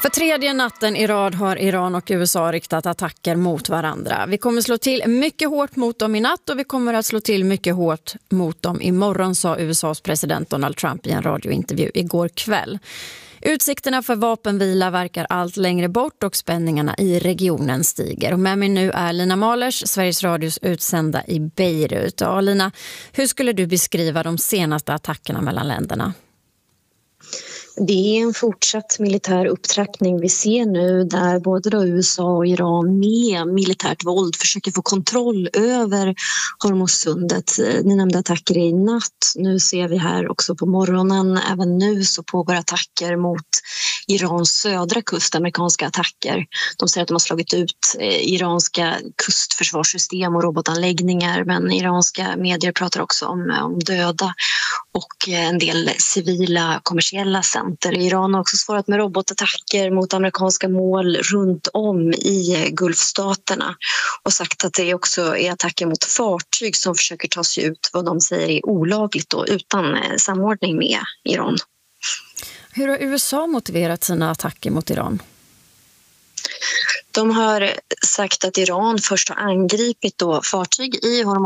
För tredje natten i rad har Iran och USA riktat attacker mot varandra. Vi kommer slå till mycket hårt mot dem i natt och vi kommer att slå till mycket hårt mot dem imorgon, sa USAs president Donald Trump i en radiointervju igår kväll. Utsikterna för vapenvila verkar allt längre bort och spänningarna i regionen stiger. Och med mig nu är Lina Mahlers, Sveriges Radios utsända i Beirut. Ja, Lina, hur skulle du beskriva de senaste attackerna mellan länderna? Det är en fortsatt militär upptrappning vi ser nu där både då USA och Iran med militärt våld försöker få kontroll över Hormuzsundet. Ni nämnde attacker i natt. Nu ser vi här också på morgonen. Även nu så pågår attacker mot Irans södra kust, amerikanska attacker. De säger att de har slagit ut iranska kustförsvarssystem och robotanläggningar, men iranska medier pratar också om döda och en del civila kommersiella center. Iran har också svarat med robotattacker mot amerikanska mål runt om i Gulfstaterna och sagt att det också är attacker mot fartyg som försöker ta sig ut, vad de säger är olagligt då, utan samordning med Iran. Hur har USA motiverat sina attacker mot Iran? De har sagt att Iran först har angripit då fartyg i